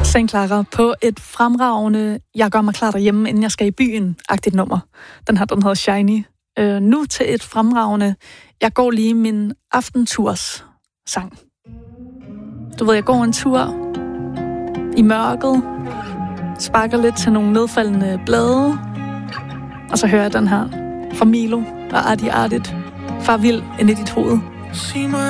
St. Clara på et fremragende jeg gør mig klar derhjemme, inden jeg skal i byen-agtigt nummer. Den hedder Shiny. Nu til et fremragende jeg går lige min aftenturs sang. Du ved, jeg går en tur i mørket, sparker lidt til nogle nedfaldende blade, og så hører jeg den her fra Milo og Arti Artit. Far vild ind i dit hoved.